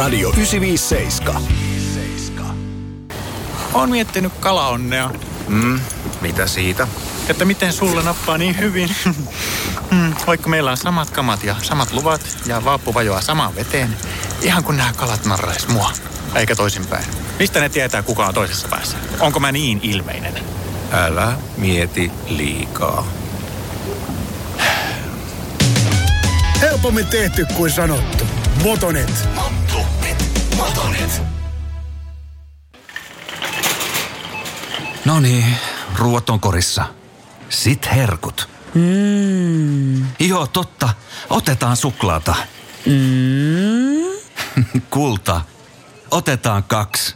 Radio 957. Oon miettinyt kalaonnea. Mitä siitä? Että miten sulle nappaa niin hyvin. Vaikka meillä on samat kamat ja samat luvat ja vaappu vajoaa samaan veteen. Ihan kun nämä kalat narrais mua. Eikä toisinpäin. Mistä ne tietää, kuka on toisessa päässä? Onko mä niin ilmeinen? Älä mieti liikaa. Helpommin tehty kuin sanottu. Motonet. Motonet. Noniin, ruuat on korissa. Sit herkut. Joo, totta. Otetaan suklaata. Kulta. Otetaan 2.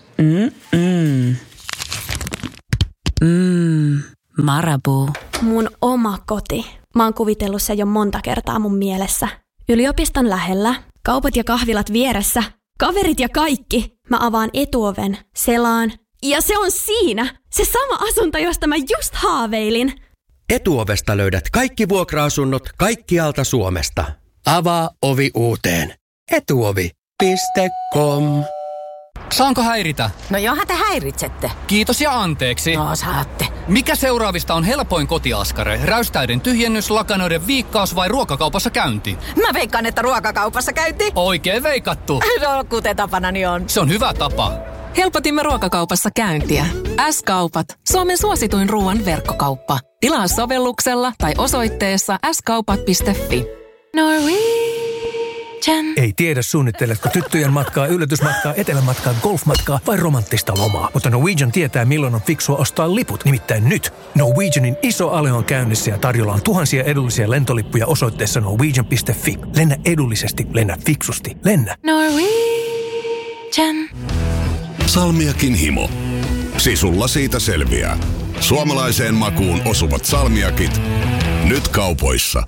Marabou. Mun oma koti. Mä oon kuvitellut se jo monta kertaa mun mielessä. Yliopiston lähellä, kaupat ja kahvilat vieressä, kaverit ja kaikki. Mä avaan etuoven, selaan. Ja se on siinä! Se sama asunto, josta mä just haaveilin. Etuovesta löydät kaikki vuokra-asunnot kaikkialta Suomesta. Avaa ovi uuteen. Etuovi.com. Saanko häiritä? No johan te häiritsette. Kiitos ja anteeksi. No saatte. Mikä seuraavista on helpoin kotiaskare? Räystäiden tyhjennys, lakanoiden viikkaus vai ruokakaupassa käynti? Mä veikkaan, että ruokakaupassa käynti. Oikein veikattu. No kuten tapanani on. Se on hyvä tapa. Helpotimme ruokakaupassa käyntiä. S-kaupat. Suomen suosituin ruoan verkkokauppa. Tilaa sovelluksella tai osoitteessa skaupat.fi. Norwegian. Ei tiedä, suunnitteletko tyttöjen matkaa, yllätysmatkaa, etelämatkaa, golfmatkaa vai romanttista lomaa. Mutta Norwegian tietää, milloin on fiksua ostaa liput. Nimittäin nyt Norwegianin iso ale on käynnissä ja tarjolla on tuhansia edullisia lentolippuja osoitteessa norwegian.fi. Lennä edullisesti, lennä fiksusti, lennä. Norwegian. Salmiakin himo. Sisulla siitä selviää. Suomalaiseen makuun osuvat salmiakit. Nyt kaupoissa.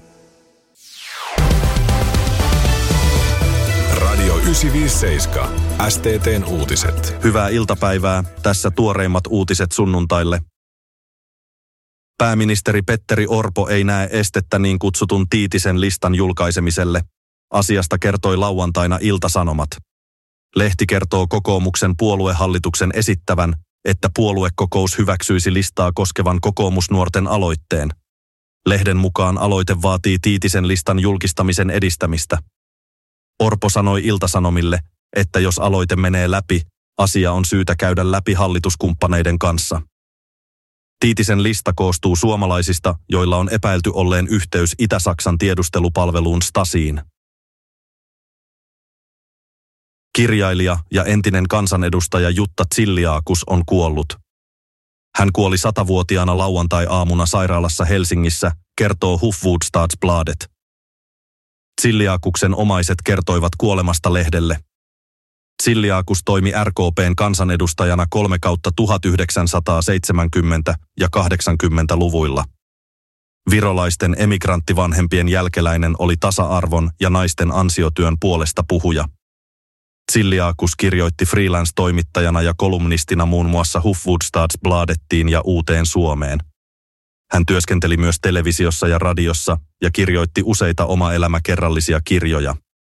Radio 957. STT:n uutiset. Hyvää iltapäivää. Tässä tuoreimmat uutiset sunnuntaille. Pääministeri Petteri Orpo ei näe estettä niin kutsutun Tiitisen listan julkaisemiselle. Asiasta kertoi lauantaina Ilta-Sanomat. Lehti kertoo kokoomuksen puoluehallituksen esittävän, että puoluekokous hyväksyisi listaa koskevan kokoomusnuorten aloitteen. Lehden mukaan aloite vaatii Tiitisen listan julkistamisen edistämistä. Orpo sanoi Ilta-Sanomille, että jos aloite menee läpi, asia on syytä käydä läpi hallituskumppaneiden kanssa. Tiitisen lista koostuu suomalaisista, joilla on epäilty olleen yhteys Itä-Saksan tiedustelupalveluun Stasiin. Kirjailija ja entinen kansanedustaja Jutta Ziliakus on kuollut. Hän kuoli 100-vuotiaana lauantai-aamuna sairaalassa Helsingissä, kertoo Hufvudstadsbladet. Ziliakuksen omaiset kertoivat kuolemasta lehdelle. Ziliakus toimi RKP:n kansanedustajana 3/1970- ja 80-luvuilla. Virolaisten emigranttivanhempien jälkeläinen oli tasa-arvon ja naisten ansiotyön puolesta puhuja. Ziliakus kirjoitti freelance-toimittajana ja kolumnistina muun muassa Hufvudstadsbladettiin ja Uuteen Suomeen. Hän työskenteli myös televisiossa ja radiossa ja kirjoitti useita oma-elämäkerrallisia kirjoja.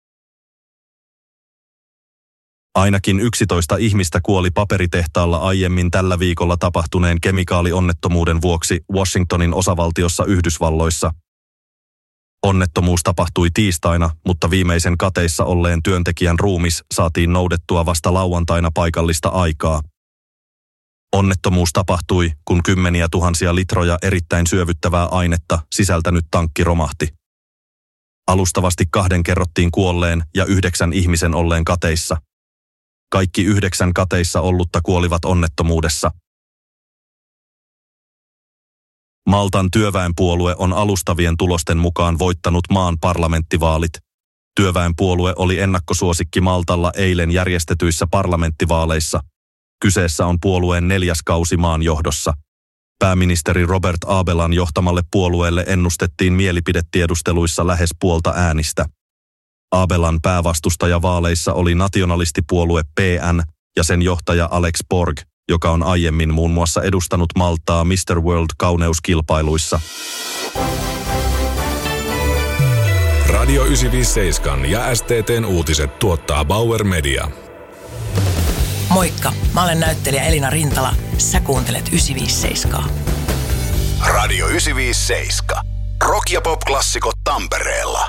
Ainakin 11 ihmistä kuoli paperitehtaalla aiemmin tällä viikolla tapahtuneen kemikaalionnettomuuden vuoksi Washingtonin osavaltiossa Yhdysvalloissa. Onnettomuus tapahtui tiistaina, mutta viimeisen kateissa olleen työntekijän ruumis saatiin noudettua vasta lauantaina paikallista aikaa. Onnettomuus tapahtui, kun kymmeniä tuhansia litroja erittäin syövyttävää ainetta sisältänyt tankki romahti. Alustavasti 2 kerrottiin kuolleen ja 9 ihmisen olleen kateissa. Kaikki 9 kateissa ollutta kuolivat onnettomuudessa. Maltan työväenpuolue on alustavien tulosten mukaan voittanut maan parlamenttivaalit. Työväenpuolue oli ennakkosuosikki Maltalla eilen järjestetyissä parlamenttivaaleissa. Kyseessä on puolueen 4. kausi maan johdossa. Pääministeri Robert Abelan johtamalle puolueelle ennustettiin mielipidetiedusteluissa lähes puolta äänistä. Abelan päävastustaja vaaleissa oli nationalistipuolue PN ja sen johtaja Alex Borg, joka on aiemmin muun muassa edustanut Maltaa Mr. World -kauneuskilpailuissa. Radio 957 ja STT:n uutiset tuottaa Bauer Media. Moikka, mä olen näyttelijä Elina Rintala. Sä kuuntelet 957. Radio 957. Rock- ja pop-klassikot Tampereella.